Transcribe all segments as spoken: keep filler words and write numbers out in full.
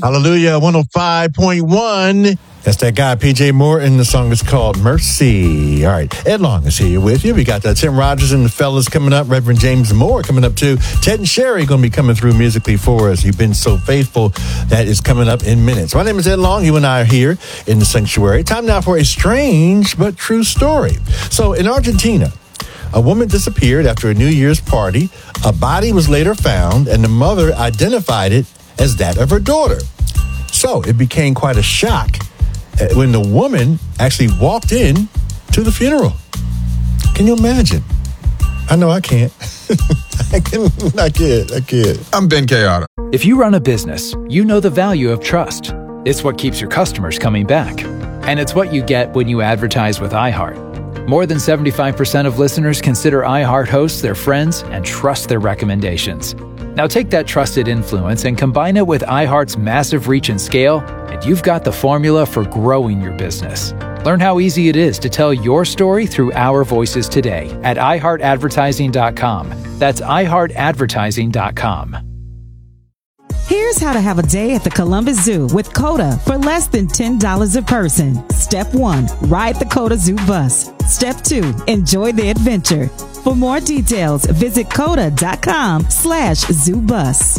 Hallelujah, one oh five point one. That's that guy, P J Morton. The song is called Mercy. All right, Ed Long is here with you. We got uh, Tim Rogers and the fellas coming up. Reverend James Moore coming up too. Ted and Sherry going to be coming through musically for us. You've been so faithful. That is coming up in minutes. My name is Ed Long. You and I are here in the sanctuary. Time now for a strange but true story. So in Argentina, a woman disappeared after a New Year's party. A body was later found, and the mother identified it as that of her daughter. So it became quite a shock when the woman actually walked in to the funeral. Can you imagine? I know I can't. I can. I can't. I can't. I'm Ben Chaotic. If you run a business, you know the value of trust. It's what keeps your customers coming back. And it's what you get when you advertise with iHeart. More than seventy-five percent of listeners consider iHeart hosts their friends and trust their recommendations. Now take that trusted influence and combine it with iHeart's massive reach and scale, and you've got the formula for growing your business. Learn how easy it is to tell your story through our voices today at i heart advertising dot com. That's i heart advertising dot com. Here's how to have a day at the Columbus Zoo with COTA for less than ten dollars a person. Step one, ride the COTA Zoo bus. Step two, enjoy the adventure. For more details, visit coda.com slash zoo bus.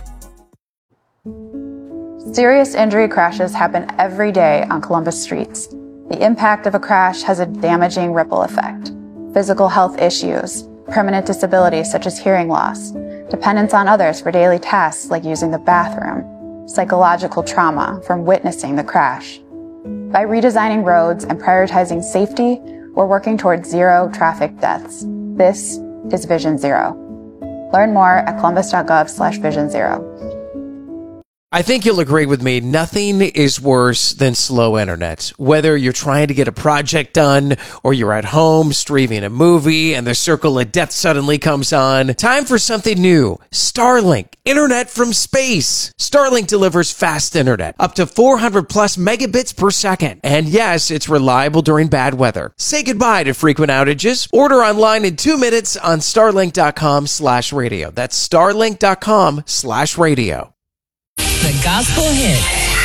Serious injury crashes happen every day on Columbus streets. The impact of a crash has a damaging ripple effect. Physical health issues, permanent disabilities such as hearing loss, dependence on others for daily tasks like using the bathroom, psychological trauma from witnessing the crash. By redesigning roads and prioritizing safety, we're working towards zero traffic deaths. This is Vision Zero. Learn more at columbus.gov slash vision zero. I think you'll agree with me, nothing is worse than slow internet. Whether you're trying to get a project done or you're at home streaming a movie and the circle of death suddenly comes on, time for something new. Starlink, internet from space. Starlink delivers fast internet, up to four hundred plus megabits per second. And yes, it's reliable during bad weather. Say goodbye to frequent outages. Order online in two minutes on starlink.com slash radio. That's starlink.com slash radio. The gospel hit